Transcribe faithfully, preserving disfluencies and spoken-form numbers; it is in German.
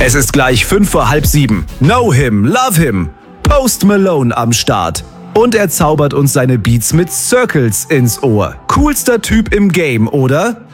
Es ist gleich fünf vor halb sieben. Know him, love him. Post Malone am Start. Und er zaubert uns seine Beats mit Circles ins Ohr. Coolster Typ im Game, oder?